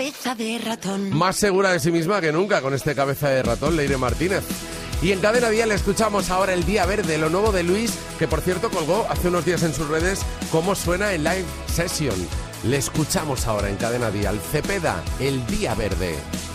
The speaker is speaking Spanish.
cabeza de ratón. Más segura de sí misma que nunca con este cabeza de ratón, Leire Martínez. Y en Cadena Día le escuchamos ahora el Día Verde, lo nuevo de Luis, que por cierto colgó hace unos días en sus redes cómo suena en live session. Le escuchamos ahora en Cadena Día, el Cepeda, el Día Verde.